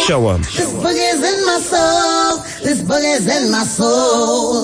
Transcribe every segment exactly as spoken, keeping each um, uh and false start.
Show 'em. This boogie's in my soul. This boogie's in my soul.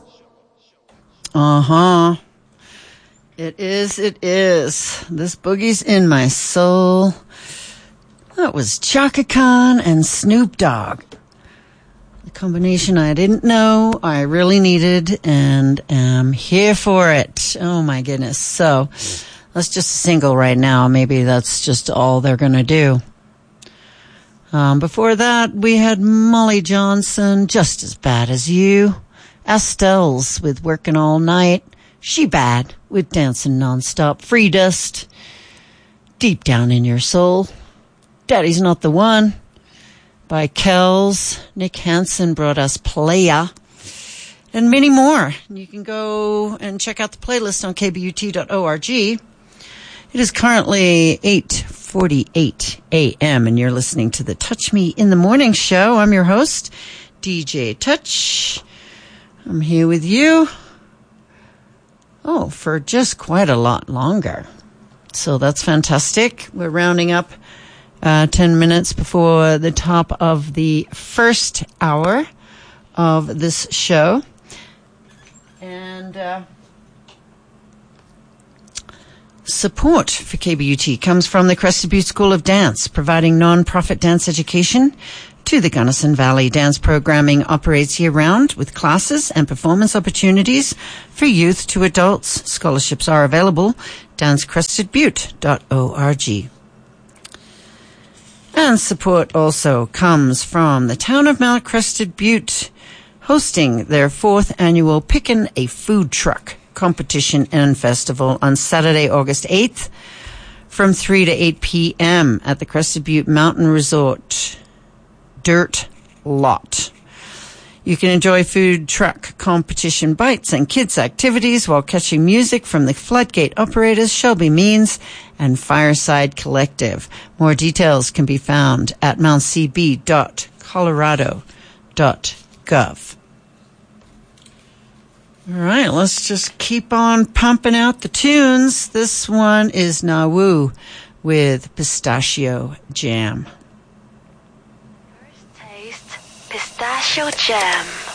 Uh-huh. It is, it is. This boogie's in my soul. That was Chaka Khan and Snoop Dogg. The combination I didn't know I really needed and am here for it. Oh my goodness. So that's just a single right now. Maybe that's just all they're going to do. Um, before that, we had Molly Johnson, Just As Bad As You. Estelle's with Working All Night. She Bad with Dancing Nonstop. Free Dust, Deep Down in Your Soul. Daddy's Not the One by Kells. Nick Hansen brought us Playa. And many more. You can go and check out the playlist on k b u t dot org. It is currently eight forty-eight a.m. and you're listening to the Touch Me in the Morning show. I'm your host, D J Touch. I'm here with you. Oh, for just quite a lot longer. So that's fantastic. We're rounding up uh, ten minutes before the top of the first hour of this show. And uh, support for K B U T comes from the Crested Butte School of Dance, providing non-profit dance education to the Gunnison Valley. Dance programming operates year-round with classes and performance opportunities for youth to adults. Scholarships are available. dance crested butte dot org. And support also comes from the town of Mount Crested Butte, hosting their fourth annual Pickin' a Food Truck competition and festival on Saturday, August eighth from three to eight p.m. at the Crested Butte Mountain Resort Dirt Lot. You can enjoy food truck competition bites and kids activities while catching music from the Floodgate operators Shelby Means and Fireside Collective. More details can be found at mount c b dot colorado dot gov. All right, let's just keep on pumping out the tunes. This one is Nawu with Pistachio Jam. First taste, pistachio jam.